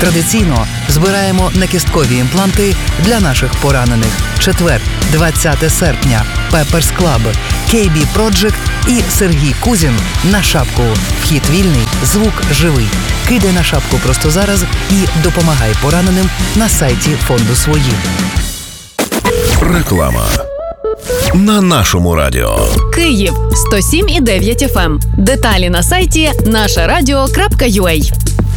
Традиційно збираємо накісткові імпланти для наших поранених. Четвер, 20 серпня. Peppers Club, KB Project і Сергій Кузін на шапку. Вхід вільний, звук живий. Кидай на шапку просто зараз і допомагай пораненим на сайті фонду «Свої». Реклама на нашому радіо. Київ 107,9 FM. Деталі на сайті нашарадіо.ua.